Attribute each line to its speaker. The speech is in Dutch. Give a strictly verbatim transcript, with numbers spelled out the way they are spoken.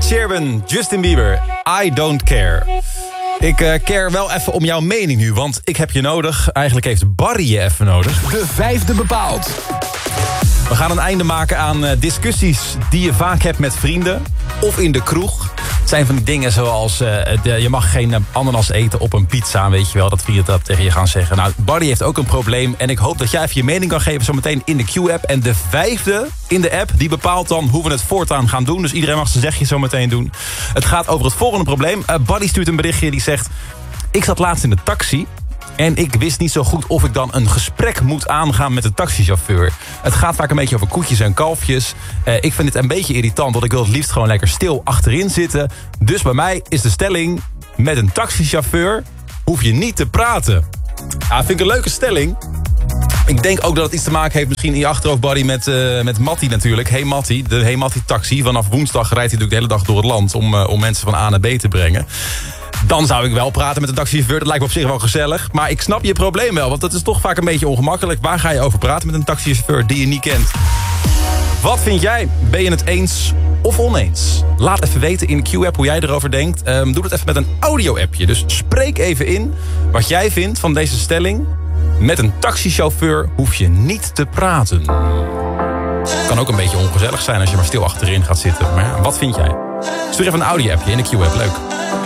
Speaker 1: Sheeran, Justin Bieber, I Don't Care. Ik uh, care wel even om jouw mening nu, want ik heb je nodig. Eigenlijk heeft Barry je even nodig.
Speaker 2: De vijfde bepaalt.
Speaker 1: We gaan een einde maken aan uh, discussies die je vaak hebt met vrienden of in de kroeg. Het zijn van die dingen zoals, uh, de, je mag geen uh, ananas eten op een pizza, weet je wel, dat vrienden dat tegen je gaan zeggen. Nou, Barry heeft ook een probleem en ik hoop dat jij even je mening kan geven zometeen in de Q-app. En de vijfde in de app, die bepaalt dan hoe we het voortaan gaan doen. Dus iedereen mag zijn zegje zometeen doen. Het gaat over het volgende probleem. Uh, Barry stuurt een berichtje die zegt: ik zat laatst in de taxi en ik wist niet zo goed of ik dan een gesprek moet aangaan met de taxichauffeur. Het gaat vaak een beetje over koetjes en kalfjes. Uh, ik vind het een beetje irritant, want ik wil het liefst gewoon lekker stil achterin zitten. Dus bij mij is de stelling: met een taxichauffeur hoef je niet te praten. Ja, vind ik een leuke stelling. Ik denk ook dat het iets te maken heeft misschien in je achterhoofd, Barry, met, uh, met Matty natuurlijk. Hey Matty, de Hey Matty taxi. Vanaf woensdag rijdt hij natuurlijk de hele dag door het land om, uh, om mensen van A naar B te brengen. Dan zou ik wel praten met de taxichauffeur. Dat lijkt me op zich wel gezellig. Maar ik snap je probleem wel, want dat is toch vaak een beetje ongemakkelijk. Waar ga je over praten met een taxichauffeur die je niet kent? Wat vind jij? Ben je het eens of oneens? Laat even weten in de Q-app hoe jij erover denkt. Um, doe het even met een audio-appje. Dus spreek even in wat jij vindt van deze stelling. Met een taxichauffeur hoef je niet te praten. Kan ook een beetje ongezellig zijn als je maar stil achterin gaat zitten. Maar ja, wat vind jij? Stuur even een audio-appje in de Q-app. Leuk.